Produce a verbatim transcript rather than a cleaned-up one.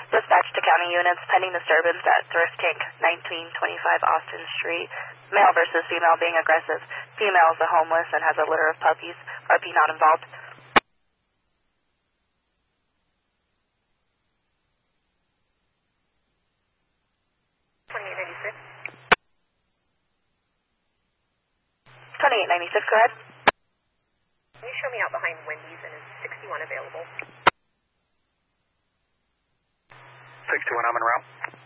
Dispatch to county units pending disturbance at Thrift Tank, nineteen twenty-five Austin Street. Male versus female being aggressive. Female is a homeless and has a litter of puppies. R P not involved. twenty-eight ninety-six. twenty-eight ninety-six, go ahead. Can you show me out behind Wendy's and is sixty-one available? sixty-one, I'm en route.